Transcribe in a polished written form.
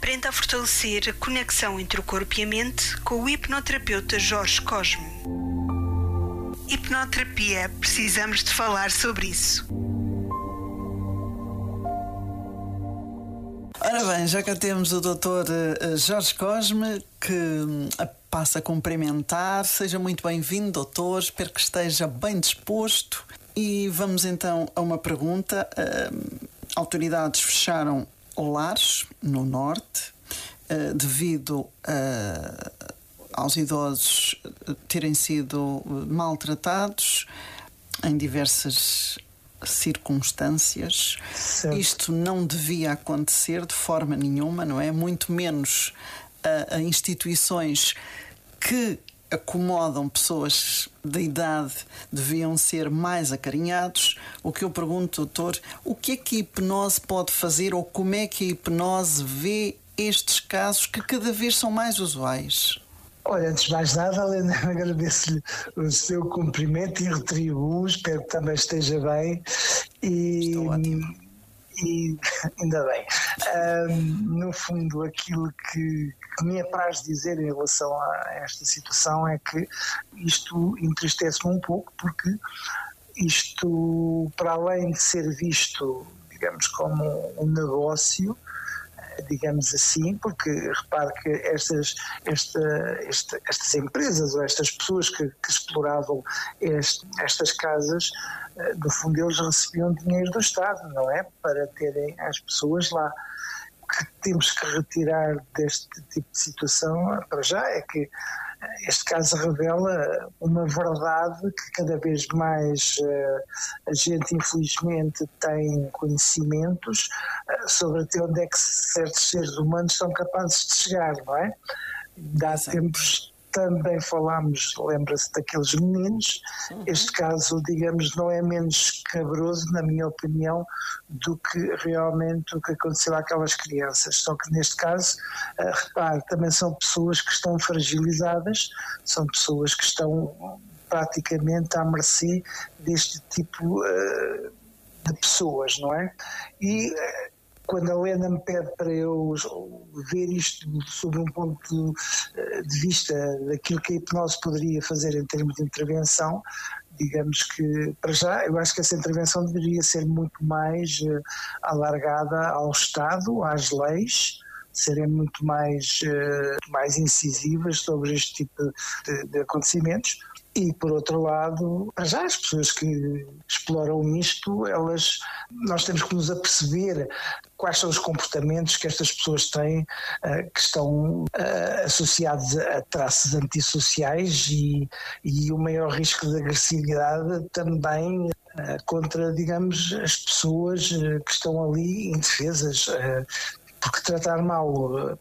Aprenda a fortalecer a conexão entre o corpo e a mente com o hipnoterapeuta Jorge Cosme. Hipnoterapia, precisamos de falar sobre isso. Ora bem, já cá temos o Dr. Jorge Cosme, que passa a cumprimentar. Seja muito bem-vindo, doutor. Espero que esteja bem disposto. E vamos então a uma pergunta. Autoridades fecharam lares no norte devido aos idosos terem sido maltratados em diversas circunstâncias. Certo. Isto não devia acontecer de forma nenhuma, não é? Muito menos a instituições que acomodam pessoas de idade deviam ser mais acarinhados. O que eu pergunto, doutor, o que é que a hipnose pode fazer ou como é que a hipnose vê estes casos que cada vez são mais usuais? Olha, antes de mais nada, Helena, agradeço-lhe o seu cumprimento e retribuo, espero que também esteja bem. Estou ótimo. E ainda bem. No fundo, aquilo que me apraz dizer em relação a esta situação é que isto entristece-me um pouco, porque isto, para além de ser visto, digamos, como um negócio, digamos assim, porque repare que estas empresas ou estas pessoas que exploravam estas casas, no fundo eles recebiam dinheiro do Estado, não é? Para terem as pessoas lá. O que temos que retirar deste tipo de situação, para já, é que este caso revela uma verdade que cada vez mais a gente, infelizmente, tem conhecimentos sobre até onde é que certos seres humanos são capazes de chegar, não é? Há tempos também falámos, lembra-se daqueles meninos. Este caso, digamos, não é menos cabroso, na minha opinião, do que realmente o que aconteceu àquelas crianças. Só que neste caso, repare, também são pessoas que estão fragilizadas, são pessoas que estão praticamente à mercê deste tipo de pessoas, não é? E quando a Helena me pede para eu ver isto sob um ponto de vista daquilo que a hipnose poderia fazer em termos de intervenção, digamos que, para já, eu acho que essa intervenção deveria ser muito mais alargada ao Estado, às leis, serem muito mais incisivas sobre este tipo de acontecimentos. E, por outro lado, para já as pessoas que exploram isto, nós temos que nos aperceber quais são os comportamentos que estas pessoas têm, que estão associados a traços antissociais e o maior risco de agressividade também contra, digamos, as pessoas que estão ali indefesas. Porque tratar mal